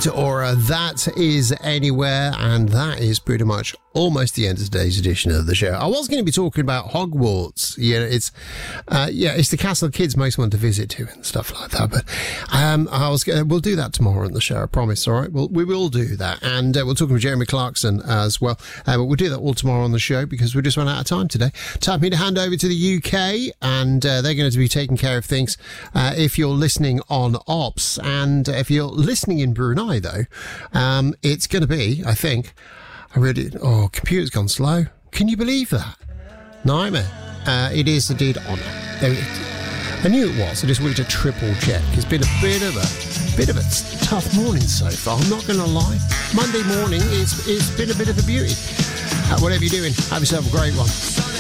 Aura, That Is Anywhere, and that is pretty much almost the end of today's edition of the show. I was going to be talking about Hogwarts. It's the castle kids most want to visit to and stuff like that. But we'll do that tomorrow on the show. I promise. All right, we will do that, and we'll talk with Jeremy Clarkson as well. But we'll do that all tomorrow on the show because we just run out of time today. Time for me to hand over to the UK, and they're going to be taking care of things. If you're listening on Ops, and if you're listening in Brunei, though, it's going to be, I think. Computer's gone slow. Can you believe that? Nightmare. It is indeed on. I knew it was. I just wanted to triple check. It's been a bit of a tough morning so far. I'm not going to lie. Monday morning, it's been a bit of a beauty. Whatever you're doing, have yourself a great one.